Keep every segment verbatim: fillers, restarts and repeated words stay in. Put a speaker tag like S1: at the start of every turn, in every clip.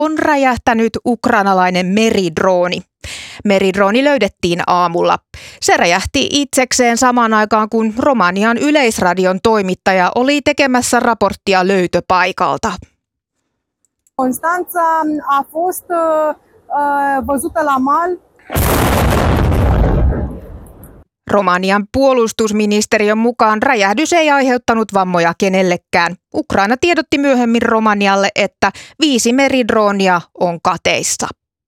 S1: On räjähtänyt ukrainalainen meridrooni. Meridrooni löydettiin aamulla. Se räjähti itsekseen samaan aikaan, kun Romanian yleisradion toimittaja oli tekemässä raporttia löytöpaikalta.
S2: Constanța a fost văzută la mal.
S1: Romanian puolustusministeriön mukaan räjähdys ei aiheuttanut vammoja kenellekään. Ukraina tiedotti myöhemmin Romanialle, että viisi meridroonia on kateissa.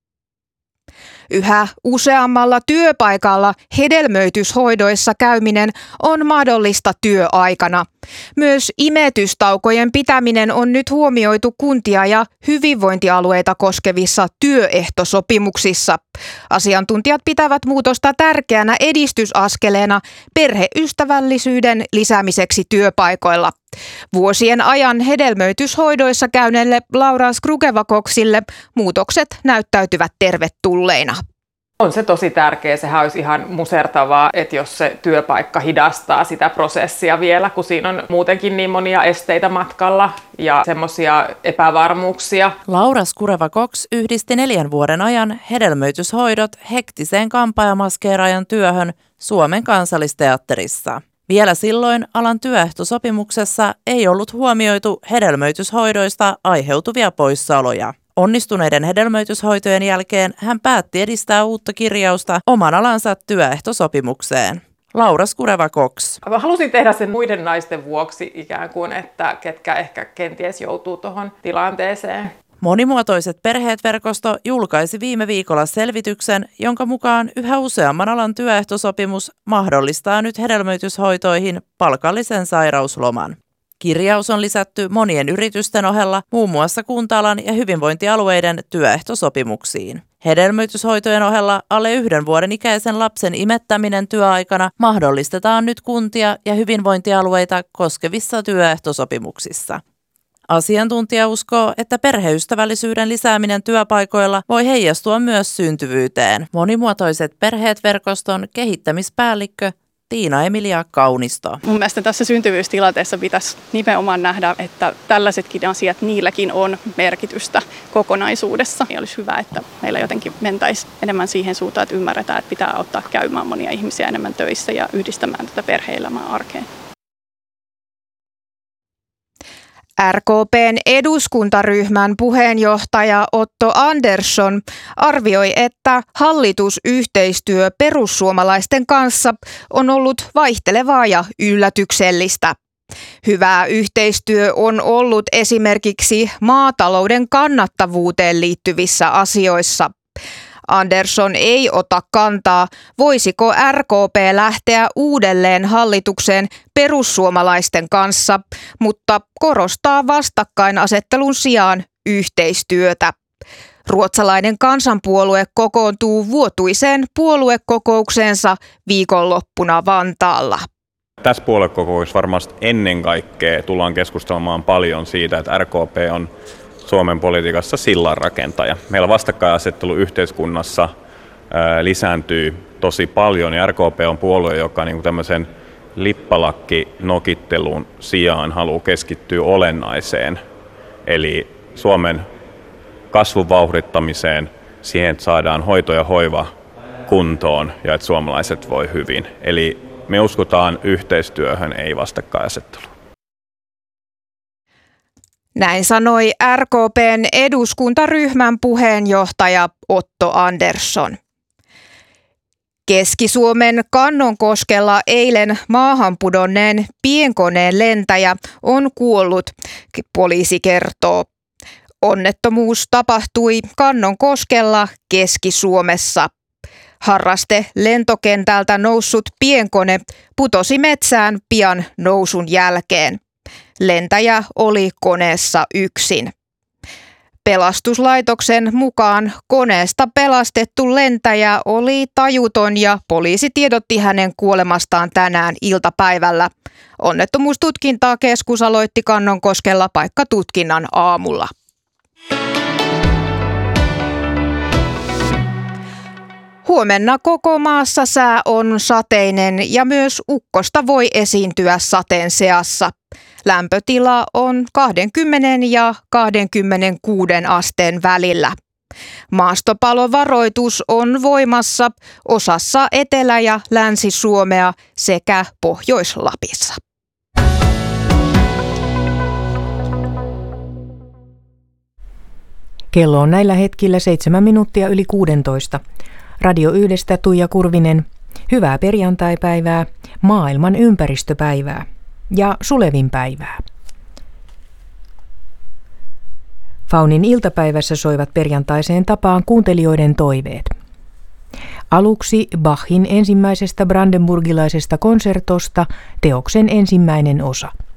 S1: Yhä useammalla työpaikalla hedelmöityshoidoissa käyminen on mahdollista työaikana. Myös imetystaukojen pitäminen on nyt huomioitu kuntia ja hyvinvointialueita koskevissa työehtosopimuksissa. Asiantuntijat pitävät muutosta tärkeänä edistysaskeleena perheystävällisyyden lisäämiseksi työpaikoilla. Vuosien ajan hedelmöityshoidoissa käyneelle Laura Skrugevakoksille muutokset näyttäytyvät tervetulleina.
S3: On se tosi tärkeä. Sehän olisi ihan musertavaa, että jos se työpaikka hidastaa sitä prosessia vielä, kun siinä on muutenkin niin monia esteitä matkalla ja semmoisia epävarmuuksia.
S4: Laura Skrugevakoks yhdisti neljän vuoden ajan hedelmöityshoidot hektiseen kampaajamaskeeraajan työhön Suomen Kansallisteatterissa. Vielä silloin alan työehtosopimuksessa ei ollut huomioitu hedelmöityshoidoista aiheutuvia poissaoloja. Onnistuneiden hedelmöityshoitojen jälkeen hän päätti edistää uutta kirjausta oman alansa työehtosopimukseen. Laura Skrugevakoks.
S3: Halusin tehdä sen muiden naisten vuoksi ikään kuin, että ketkä ehkä kenties joutuu tuohon tilanteeseen.
S4: Monimuotoiset perheet-verkosto julkaisi viime viikolla selvityksen, jonka mukaan yhä useamman alan työehtosopimus mahdollistaa nyt hedelmöityshoitoihin palkallisen sairausloman. Kirjaus on lisätty monien yritysten ohella muun muassa kunta-alan ja hyvinvointialueiden työehtosopimuksiin. Hedelmöityshoitojen ohella alle yhden vuoden ikäisen lapsen imettäminen työaikana mahdollistetaan nyt kuntia ja hyvinvointialueita koskevissa työehtosopimuksissa. Asiantuntija uskoo, että perheystävällisyyden lisääminen työpaikoilla voi heijastua myös syntyvyyteen. Monimuotoiset perheet-verkoston kehittämispäällikkö Tiina-Emilia Kaunisto.
S5: Mun mielestä tässä syntyvyystilanteessa pitäisi nimenomaan nähdä, että tällaisetkin asiat, niilläkin on merkitystä kokonaisuudessa. Ja olisi hyvä, että meillä jotenkin mentäisiin enemmän siihen suuntaan, että ymmärretään, että pitää auttaa käymään monia ihmisiä enemmän töissä ja yhdistämään tätä perhe-elämää arkeen.
S1: R K P:n eduskuntaryhmän puheenjohtaja Otto Andersson arvioi, että hallitusyhteistyö perussuomalaisten kanssa on ollut vaihtelevaa ja yllätyksellistä. Hyvää yhteistyö on ollut esimerkiksi maatalouden kannattavuuteen liittyvissä asioissa. Andersson ei ota kantaa, voisiko R K P lähteä uudelleen hallitukseen perussuomalaisten kanssa, mutta korostaa vastakkainasettelun sijaan yhteistyötä. Ruotsalainen kansanpuolue kokoontuu vuotuiseen puoluekokoukseensa viikonloppuna Vantaalla.
S6: Tässä puoluekokouksessa varmasti ennen kaikkea tullaan keskustelemaan paljon siitä, että R K P on Suomen politiikassa sillanrakentaja. Meillä vastakkainasettelu yhteiskunnassa ää, lisääntyy tosi paljon ja R K P on puolue, joka niin kuin tämmöisen lippalakkinokittelun sijaan haluaa keskittyä olennaiseen. Eli Suomen kasvun vauhdittamiseen, siihen, että saadaan hoito ja hoiva kuntoon ja että suomalaiset voi hyvin. Eli me uskotaan yhteistyöhön, ei vastakkainasetteluun.
S1: Näin sanoi R K P:n eduskuntaryhmän puheenjohtaja Otto Andersson. Keski-Suomen Kannonkoskella eilen maahan pudonneen pienkoneen lentäjä on kuollut, poliisi kertoo. Onnettomuus tapahtui Kannonkoskella Keski-Suomessa. Harraste lentokentältä noussut pienkone putosi metsään pian nousun jälkeen. Lentäjä oli koneessa yksin. Pelastuslaitoksen mukaan koneesta pelastettu lentäjä oli tajuton ja poliisi tiedotti hänen kuolemastaan tänään iltapäivällä. Onnettomuustutkintaa keskus aloitti Kannonkoskella paikkatutkinnan aamulla. Huomenna koko maassa sää on sateinen ja myös ukkosta voi esiintyä sateen seassa. Lämpötila on kaksikymmentä ja kaksikymmentäkuusi asteen välillä. Maastopalovaroitus on voimassa osassa Etelä- ja Länsi-Suomea sekä Pohjois-Lapissa.
S7: Kello on näillä hetkillä seitsemän minuuttia yli kuudentoista. Radio yhdestä Tuija Kurvinen. Hyvää perjantaipäivää, maailman ympäristöpäivää ja Sulevin päivää. Faunin iltapäivässä soivat perjantaiseen tapaan kuuntelijoiden toiveet. Aluksi Bachin ensimmäisestä brandenburgilaisesta konsertosta teoksen ensimmäinen osa.